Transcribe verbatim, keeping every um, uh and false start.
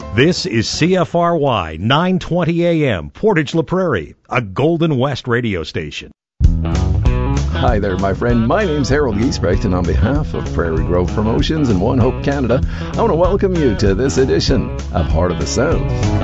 This is C F R Y nine twenty A M, Portage La Prairie, a Golden West radio station. Hi there, my friend. My name's Harold Giesbrecht, and on behalf of Prairie Grove Promotions and One Hope Canada, I want to welcome you to this edition of Heart of the South.